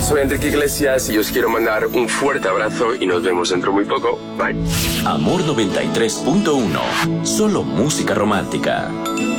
soy Enrique Iglesias y os quiero mandar un fuerte abrazo y nos vemos dentro muy poco. Bye. Amor 93.1. Solo música romántica.